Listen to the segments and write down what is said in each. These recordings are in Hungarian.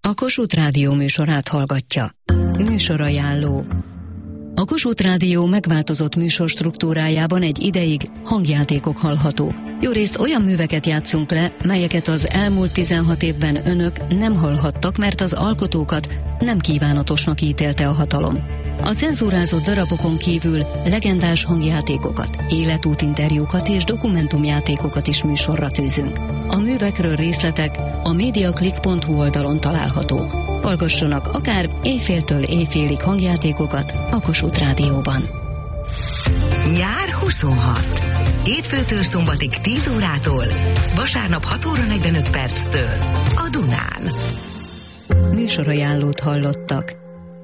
A Kossuth Rádió műsorát hallgatja. Műsorajánló. A Kossuth Rádió megváltozott műsorstruktúrájában egy ideig hangjátékok hallhatók. Jórészt olyan műveket játszunk le, melyeket az elmúlt 16 évben önök nem hallhattak, mert az alkotókat nem kívánatosnak ítélte a hatalom. A cenzúrázott darabokon kívül legendás hangjátékokat, életútinterjúkat és dokumentumjátékokat is műsorra tűzünk. A művekről részletek a mediaclick.hu oldalon találhatók. Hallgassanak akár éjféltől éjfélig hangjátékokat a Kossuth Rádióban. Nyár 26. Hétfőtől szombatig 10 órától, vasárnap 6 óra 45 perctől a Dunán. Műsorajánlót hallottak.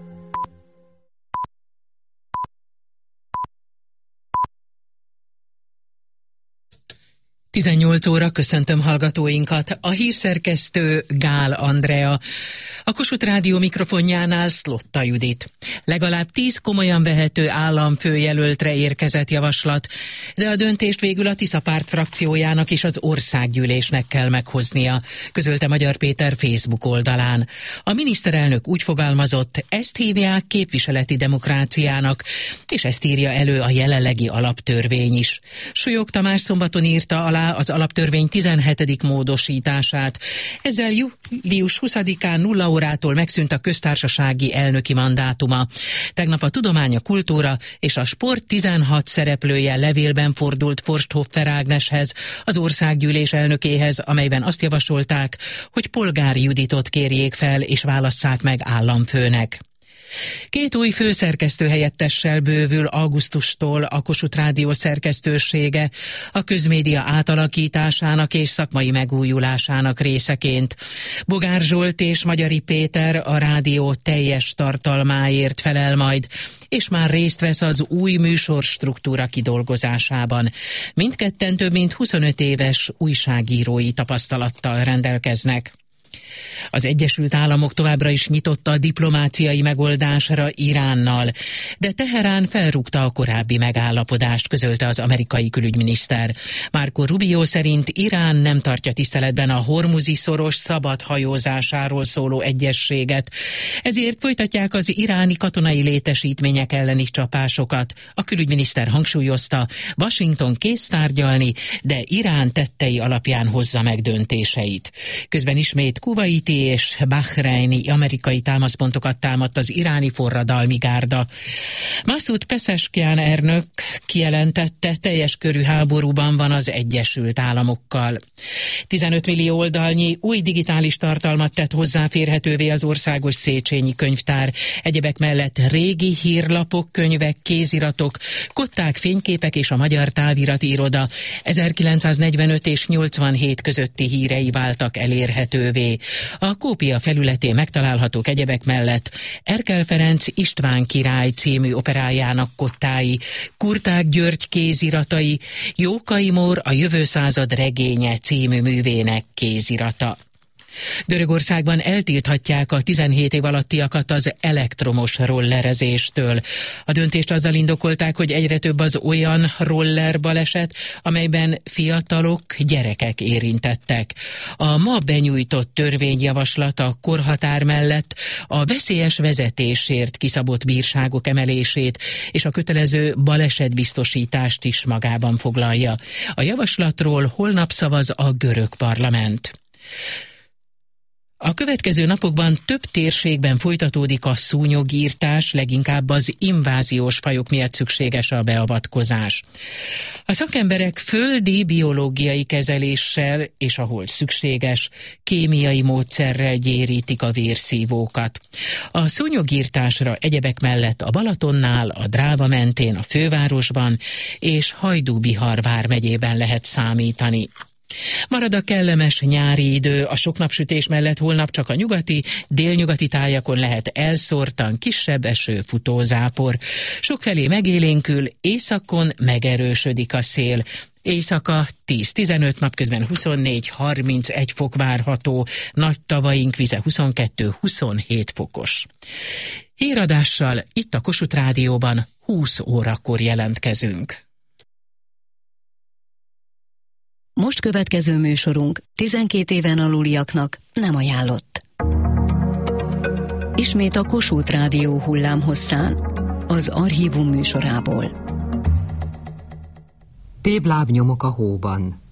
Tizennyolc óra, köszöntöm hallgatóinkat. A hírszerkesztő Gál Andrea. A Kossuth Rádió mikrofonjánál Szlotta Judit. Legalább 10 komolyan vehető államfőjelöltre érkezett javaslat, de a döntést végül a Tisza Párt frakciójának és az országgyűlésnek kell meghoznia, közölte Magyar Péter Facebook oldalán. A miniszterelnök úgy fogalmazott, ezt hívják képviseleti demokráciának, és ezt írja elő a jelenlegi alaptörvény is. Súlyog Tamás szombaton írta alá az alaptörvény 17. módosítását. Ezzel július 20-án 0 órától megszűnt a köztársasági elnöki mandátuma. Tegnap a Tudomány, a Kultúra és a Sport 16 szereplője levélben fordult Forsthoffer Ágneshez, az országgyűlés elnökéhez, amelyben azt javasolták, hogy Polgári Juditot kérjék fel és válasszák meg államfőnek. 2 új főszerkesztő helyettessel bővül augusztustól a Kossuth Rádió szerkesztősége a közmédia átalakításának és szakmai megújulásának részeként. Bogár Zsolt és Magyari Péter a rádió teljes tartalmáért felel majd, és már részt vesz az új műsorstruktúra kidolgozásában. Mindketten több mint 25 éves újságírói tapasztalattal rendelkeznek. Az Egyesült Államok továbbra is nyitotta a diplomáciai megoldásra Iránnal, de Teherán felrúgta a korábbi megállapodást, közölte az amerikai külügyminiszter. Marco Rubio szerint Irán nem tartja tiszteletben a hormuzi szoros szabad hajózásáról szóló egyezséget, ezért folytatják az iráni katonai létesítmények elleni csapásokat. A külügyminiszter hangsúlyozta, Washington kész tárgyalni, de Irán tettei alapján hozza meg döntéseit. Közben ismét kuvaiti és bahreini amerikai támaszpontokat támadt az iráni forradalmi gárda. Masoud Pezeshkian elnök kijelentette, teljes körű háborúban van az Egyesült Államokkal. 15 millió oldalnyi új digitális tartalmat tett hozzáférhetővé az Országos Széchenyi Könyvtár. Egyebek mellett régi hírlapok, könyvek, kéziratok, kották, fényképek és a Magyar Távirati Iroda 1945 és 87 közötti hírei váltak elérhetővé. A kópia felületén megtalálhatók egyebek mellett Erkel Ferenc István király című operájának kottái, Kurták György kéziratai, Jókai Mór a jövő század regénye című művének kézirata. Görögországban eltilthatják a 17 év alattiakat az elektromos rollerezéstől. A döntést azzal indokolták, hogy egyre több az olyan roller baleset, amelyben fiatalok, gyerekek érintettek. A ma benyújtott törvényjavaslat a korhatár mellett a veszélyes vezetésért kiszabott bírságok emelését és a kötelező balesetbiztosítást is magában foglalja. A javaslatról holnap szavaz a görög parlament. A következő napokban több térségben folytatódik a szúnyogírtás, leginkább az inváziós fajok miatt szükséges a beavatkozás. A szakemberek földi biológiai kezeléssel és ahol szükséges, kémiai módszerrel gyérítik a vérszívókat. A szúnyogírtásra egyebek mellett a Balatonnál, a Dráva mentén, a fővárosban és Hajdú-Bihar vármegyében lehet számítani. Marad a kellemes nyári idő, a sok napsütés mellett holnap csak a nyugati, délnyugati tájakon lehet elszórtan kisebb eső, futózápor. Sokfelé megélénkül, északon megerősödik a szél. Éjszaka 10-15, napközben 24-31 fok várható, nagy tavaink vize 22-27 fokos. Híradással itt a Kossuth Rádióban 20 órakor jelentkezünk. Most következő műsorunk 12 éven aluliaknak nem ajánlott. Ismét a Kossuth Rádió hullámhosszán, az Archívum műsorából. Tébb lábnyomok a hóban.